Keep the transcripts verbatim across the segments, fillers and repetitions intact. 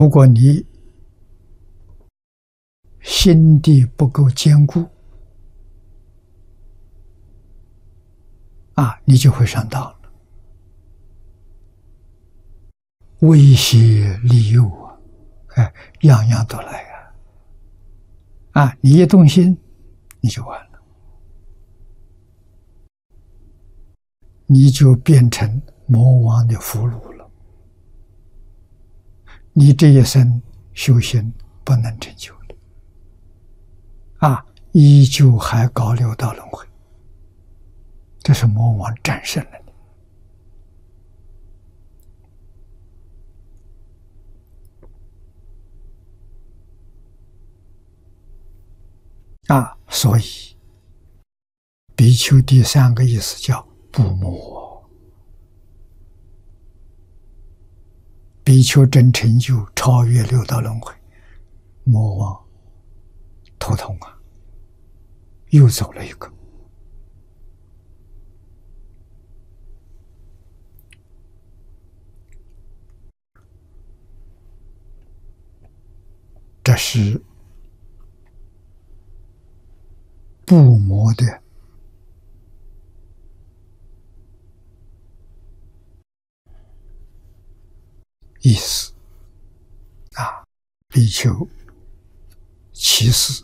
如果你心地不够坚固，啊，你就会上当了。威胁利诱啊，哎，样样都来啊！啊，你一动心，你就完了，你就变成魔王的俘虏了。你这一生修行不能成就了，啊，依旧还搞六道轮回。这是魔王战胜了你。啊，所以比丘第三个意思叫不魔。比丘真成就超越六道轮回，魔王头痛啊，又走了一个。这是不魔的意思啊！比丘其事、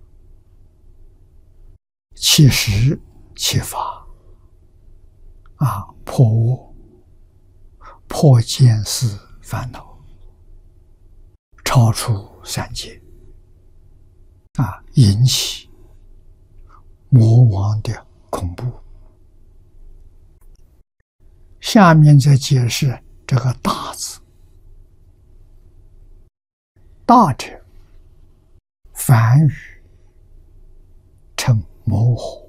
其实、其法啊，破我、破见思烦恼，超出三界啊，引起魔王的恐怖。下面再解释这个大字，大者梵语称魔火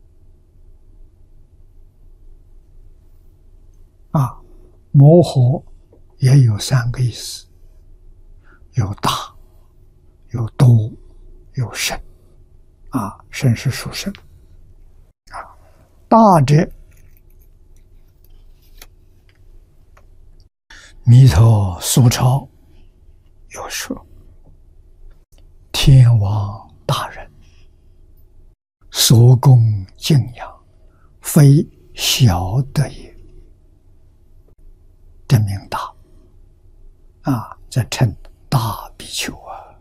啊，魔火也有三个意思，有大，有多，有甚啊，甚是属甚啊。大者弥陀苏超有说，天王大人所供敬仰，非小德也。这名大啊，这称大比丘啊！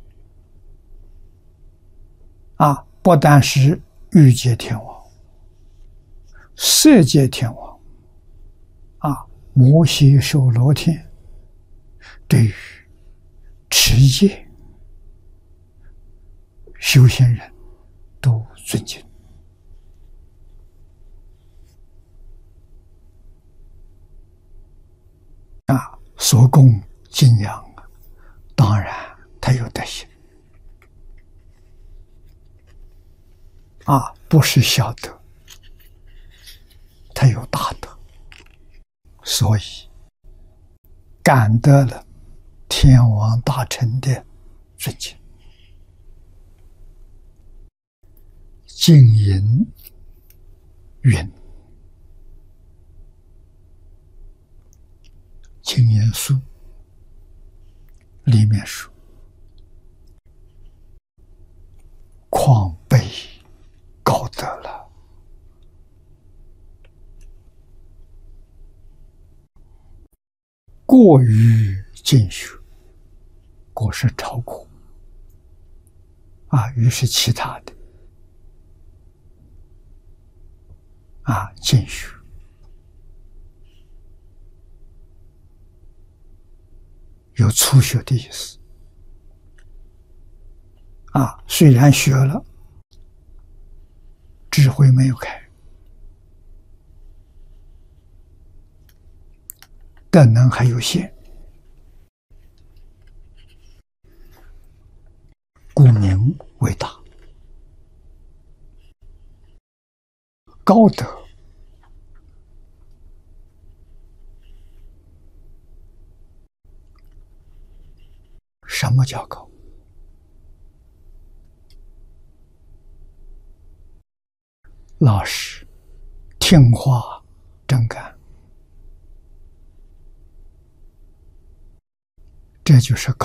啊，不但是欲界天王、色界天王啊，摩羯首罗天，对于持戒修行人都尊敬啊，所供敬仰，当然他有德行啊，不是小德，他有大德，所以感得了天王大臣的尊敬。净隐云，净隐书里面说，况被高德了，过于进修，过是超过啊，于是其他的啊，进修有初学的意思啊，虽然学了，智慧没有开，德能还有限，故名为大。高德什么叫高？老实、听话、真干， 这就是高。